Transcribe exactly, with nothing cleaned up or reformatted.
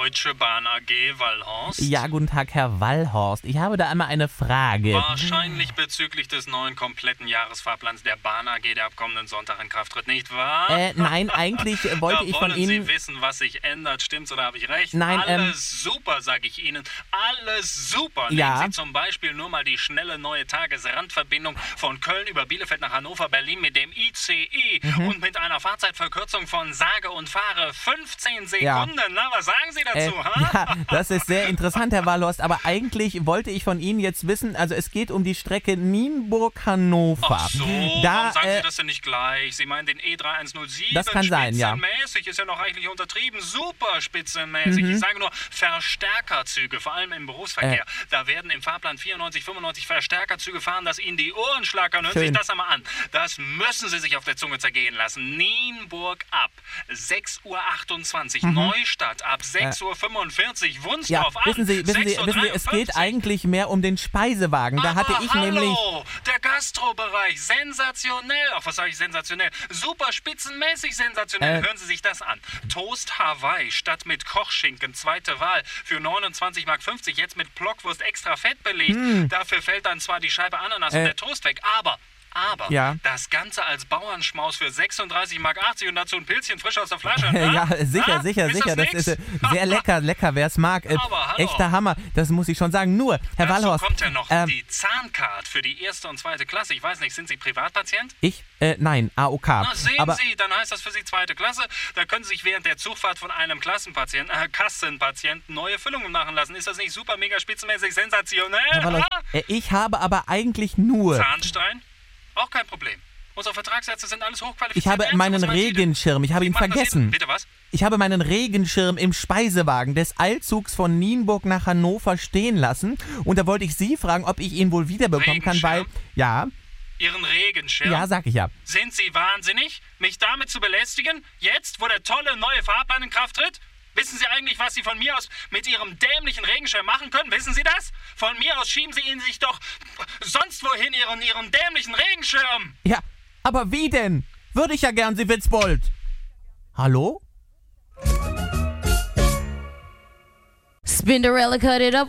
Deutsche Bahn A G, Wallhorst. Ja, guten Tag, Herr Wallhorst. Ich habe da einmal eine Frage. Wahrscheinlich bezüglich des neuen kompletten Jahresfahrplans der Bahn A G, der ab kommenden Sonntag in Kraft tritt, nicht wahr? Äh, nein, eigentlich wollte da ich von wollen Ihnen... Sie wissen, was sich ändert, stimmt's oder habe ich recht? Nein, ähm... Alles super, sage ich Ihnen. Alles super. Ja. Nehmen Sie zum Beispiel nur mal die schnelle neue Tagesrandverbindung von Köln über Bielefeld nach Hannover, Berlin mit dem I C E Mhm. und mit einer Fahrzeitverkürzung von sage und fahre fünfzehn Sekunden. Ja. Na, was sagen Sie Äh, dazu, ha? ja, das ist sehr interessant, Herr Wallhorst, aber eigentlich wollte ich von Ihnen jetzt wissen, also es geht um die Strecke Nienburg-Hannover. Ach so, da, warum sagen äh, Sie das denn nicht gleich? Sie meinen den E drei eins null sieben? Das kann sein, ja. Spitzenmäßig, ist ja noch eigentlich untertrieben. Super spitzenmäßig. Mhm. Ich sage nur Verstärkerzüge, vor allem im Berufsverkehr. Äh. Da werden im Fahrplan vierundneunzig, fünfundneunzig Verstärkerzüge fahren, dass Ihnen die Ohren schlackern. Hören Sie Schön. sich das einmal an. Das müssen Sie sich auf der Zunge zergehen lassen. Nienburg ab sechs Uhr achtundzwanzig, Mhm. Neustadt ab sechs Uhr fünfundvierzig, ja, Wunsdorf ab wissen Sie, wissen Sie, sechs Uhr wissen Sie, es geht dreiundfünfzig. eigentlich mehr um den Speisewagen. Da hatte Aber ich hallo, nämlich... der Gastrobereich, sensationell. Ach, was sage ich sensationell? Super spitzenmäßig sensationell. Äh. Hören Sie sich das an. Toast Hawaii statt mit Kochschinken, zweite Wahl für neunundzwanzig Mark fünfzig, jetzt mit Blockwurst extra fett belegt. Dafür fällt dann zwar die Scheibe Ananas Äh. und der Toast weg, aber... Aber Ja. das Ganze als Bauernschmaus für sechsunddreißig Mark achtzig und dazu ein Pilzchen frisch aus der Flasche. Ja, ha? sicher, Ha? sicher, Ist sicher. Das nix? ist äh, sehr lecker, lecker, wer es mag. Äh, Aber hallo. echter Hammer, das muss ich schon sagen. Nur, Herr Dazu Wallhorst, kommt ja noch ähm, die Zahncard für die erste und zweite Klasse. Ich weiß nicht, sind Sie Privatpatient? ich, äh, nein, A O K. Na, sehen Aber Sie, dann heißt das für Sie zweite Klasse. Da können Sie sich während der Zugfahrt von einem Klassenpatienten, äh, Kassenpatienten neue Füllungen machen lassen. Ist das nicht super, mega spitzenmäßig sensationell? Herr Wallhorst, ha? äh, ich habe aber eigentlich nur... Zahnstein? Auch kein Problem. Unsere Vertragsärzte sind alles hochqualifiziert. Ich habe Ärzte, meinen was meinen Sie denn? Regenschirm, ich habe Sie ihn machen das vergessen. jeden- Bitte was? Ich habe meinen Regenschirm im Speisewagen des Eilzugs von Nienburg nach Hannover stehen lassen. Und da wollte ich Sie fragen, ob ich ihn wohl wiederbekommen kann, weil... Regenschirm? Ja, Ihren Regenschirm? ja, sag ich ja. Sind Sie wahnsinnig, mich damit zu belästigen? Jetzt, wo der tolle neue Fahrplan in Kraft tritt? Wissen Sie eigentlich, was Sie von mir aus mit Ihrem dämlichen Regenschirm machen können? Wissen Sie das? Von mir aus schieben Sie ihn sich doch sonst wohin, Ihren, Ihren dämlichen Regenschirm. Ja, aber wie denn? Würde ich ja gern, Sie Witzbold. Hallo? Spinderella cut it up.